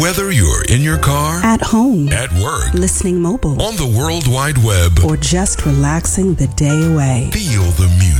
Whether you're in your car, at home, at work, listening mobile, on the World Wide Web, or just relaxing the day away, feel the music.